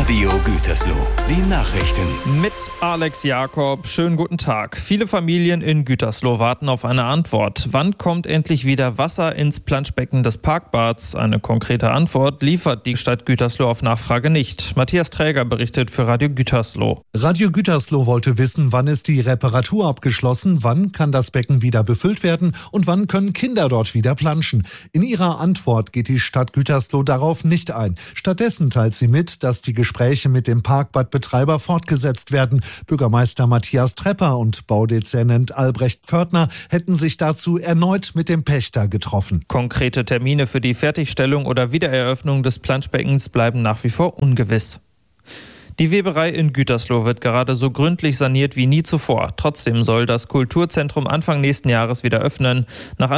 Radio Gütersloh. Die Nachrichten. Mit Alex Jakob. Schönen guten Tag. Viele Familien in Gütersloh warten auf eine Antwort. Wann kommt endlich wieder Wasser ins Planschbecken des Parkbads? Eine konkrete Antwort liefert die Stadt Gütersloh auf Nachfrage nicht. Matthias Träger berichtet für Radio Gütersloh. Radio Gütersloh wollte wissen, wann ist die Reparatur abgeschlossen, wann kann das Becken wieder befüllt werden und wann können Kinder dort wieder planschen. In ihrer Antwort geht die Stadt Gütersloh darauf nicht ein. Stattdessen teilt sie mit, dass die Gespräche mit dem Parkbadbetreiber fortgesetzt werden. Bürgermeister Matthias Trepper und Baudezernent Albrecht Pförtner hätten sich dazu erneut mit dem Pächter getroffen. Konkrete Termine für die Fertigstellung oder Wiedereröffnung des Planschbeckens bleiben nach wie vor ungewiss. Die Weberei in Gütersloh wird gerade so gründlich saniert wie nie zuvor. Trotzdem soll das Kulturzentrum Anfang nächsten Jahres wieder öffnen. Nach